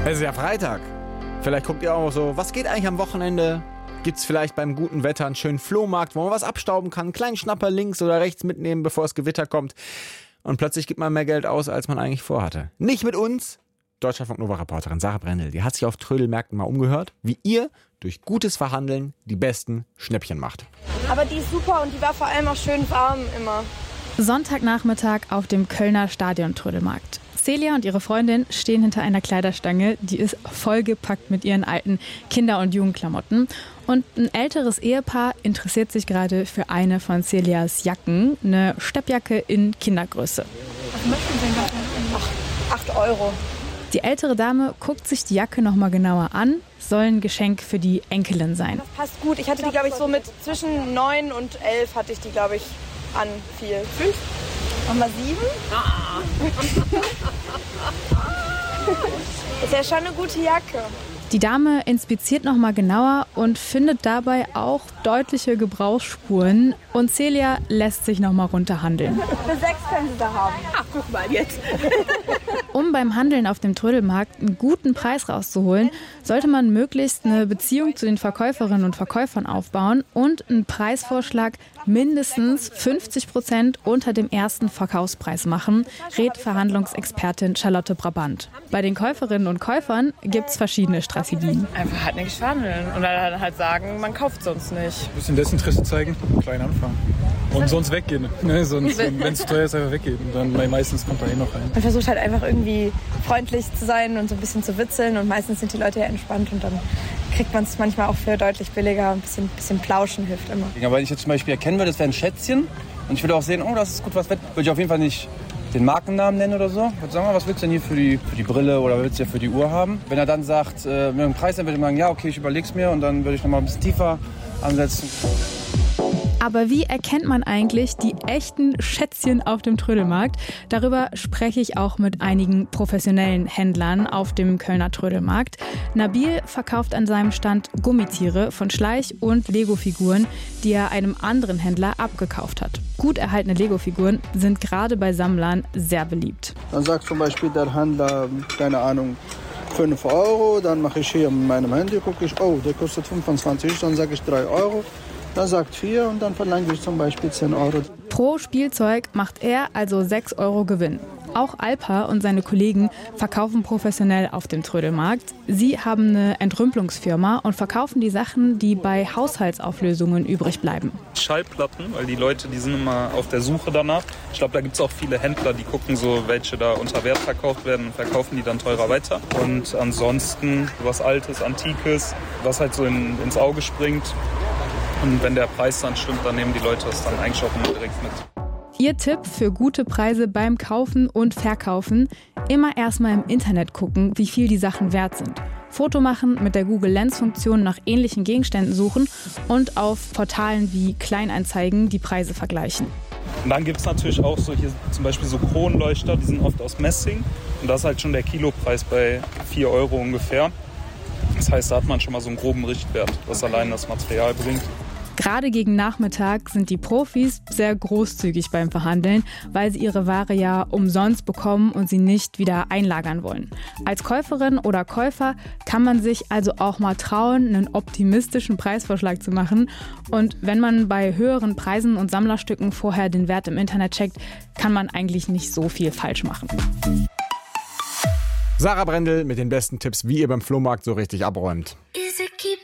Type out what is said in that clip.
Es ist ja Freitag. Vielleicht guckt ihr auch so, was geht eigentlich am Wochenende? Gibt's vielleicht beim guten Wetter einen schönen Flohmarkt, wo man was abstauben kann, einen kleinen Schnapper links oder rechts mitnehmen, bevor es Gewitter kommt. Und plötzlich gibt man mehr Geld aus, als man eigentlich vorhatte. Nicht mit uns. Deutschlandfunk-Nova-Reporterin Sarah Brendel, die hat sich auf Trödelmärkten mal umgehört, wie ihr durch gutes Verhandeln die besten Schnäppchen macht. Aber die ist super und die war vor allem auch schön warm immer. Sonntagnachmittag auf dem Kölner Stadion-Trödelmarkt. Celia und ihre Freundin stehen hinter einer Kleiderstange, die ist vollgepackt mit ihren alten Kinder- und Jugendklamotten. Und ein älteres Ehepaar interessiert sich gerade für eine von Celias Jacken, eine Steppjacke in Kindergröße. Was möchten Sie denn da? 8 Euro. Die ältere Dame guckt sich die Jacke noch mal genauer an, soll ein Geschenk für die Enkelin sein. Das passt gut. Ich hatte die, glaube ich, so mit zwischen 9 und 11 hatte ich die, glaube ich, an viel. 5? Machen wir 7? Ist ja schon eine gute Jacke. Die Dame inspiziert noch mal genauer und findet dabei auch deutliche Gebrauchsspuren. Und Celia lässt sich noch mal runterhandeln. Für 6 können Sie da haben. Ach, guck mal jetzt. Um beim Handeln auf dem Trödelmarkt einen guten Preis rauszuholen, sollte man möglichst eine Beziehung zu den Verkäuferinnen und Verkäufern aufbauen und einen Preisvorschlag mindestens 50% unter dem ersten Verkaufspreis machen, rät Verhandlungsexpertin Charlotte Brabant. Bei den Käuferinnen und Käufern gibt es verschiedene Strategien. Einfach halt nicht verhandeln und dann halt sagen, man kauft sonst nicht. Ein bisschen Desinteresse zeigen, klein anfangen. Und sonst weggehen. Ne? Sonst, wenn es teuer ist, einfach weggehen. Und dann meistens kommt da noch rein. Man versucht halt einfach irgendwie freundlich zu sein und so ein bisschen zu witzeln. Und meistens sind die Leute ja entspannt. Und dann kriegt man es manchmal auch für deutlich billiger. Ein bisschen plauschen hilft immer. Ja, weil ich jetzt zum Beispiel erkennen würde, das wäre ein Schätzchen. Und ich würde auch sehen, oh, das ist gut was wert. Würde ich auf jeden Fall nicht den Markennamen nennen oder so. Ich würde sagen, was willst du denn hier für die Brille oder willst du ja für die Uhr haben? Wenn er dann sagt, mit dem Preis, dann würde ich sagen, ja, okay, ich überleg's mir. Und dann würde ich nochmal ein bisschen tiefer ansetzen. Aber wie erkennt man eigentlich die echten Schätzchen auf dem Trödelmarkt? Darüber spreche ich auch mit einigen professionellen Händlern auf dem Kölner Trödelmarkt. Nabil verkauft an seinem Stand Gummitiere von Schleich- und Lego-Figuren, die er einem anderen Händler abgekauft hat. Gut erhaltene Lego-Figuren sind gerade bei Sammlern sehr beliebt. Dann sagt zum Beispiel der Händler, keine Ahnung, 5 Euro. Dann mache ich hier mit meinem Handy, gucke ich, oh, der kostet 25, dann sage ich 3 Euro. Dann sagt 4 und dann verlange ich zum Beispiel 10 Euro. Pro Spielzeug macht er also 6 Euro Gewinn. Auch Alpa und seine Kollegen verkaufen professionell auf dem Trödelmarkt. Sie haben eine Entrümpelungsfirma und verkaufen die Sachen, die bei Haushaltsauflösungen übrig bleiben. Schallplatten, weil die Leute, die sind immer auf der Suche danach. Ich glaube, da gibt es auch viele Händler, die gucken so, welche da unter Wert verkauft werden und verkaufen die dann teurer weiter. Und ansonsten was Altes, Antikes, was halt so ins Auge springt. Und wenn der Preis dann stimmt, dann nehmen die Leute das dann eigentlich auch immer direkt mit. Ihr Tipp für gute Preise beim Kaufen und Verkaufen: immer erstmal im Internet gucken, wie viel die Sachen wert sind. Foto machen, mit der Google Lens-Funktion nach ähnlichen Gegenständen suchen und auf Portalen wie Kleinanzeigen die Preise vergleichen. Und dann gibt es natürlich auch so hier zum Beispiel so Kronleuchter, die sind oft aus Messing. Und da ist halt schon der Kilopreis bei 4 Euro ungefähr. Das heißt, da hat man schon mal so einen groben Richtwert, was allein das Material bringt. Gerade gegen Nachmittag sind die Profis sehr großzügig beim Verhandeln, weil sie ihre Ware ja umsonst bekommen und sie nicht wieder einlagern wollen. Als Käuferin oder Käufer kann man sich also auch mal trauen, einen optimistischen Preisvorschlag zu machen. Und wenn man bei höheren Preisen und Sammlerstücken vorher den Wert im Internet checkt, kann man eigentlich nicht so viel falsch machen. Sarah Brendel mit den besten Tipps, wie ihr beim Flohmarkt so richtig abräumt.